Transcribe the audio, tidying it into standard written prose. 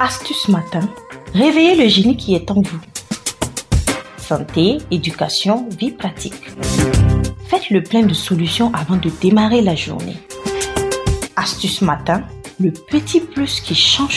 Astuce matin, réveillez le génie qui est en vous. Santé, éducation, vie pratique. Faites le plein de solutions avant de démarrer la journée. Astuce matin, le petit plus qui change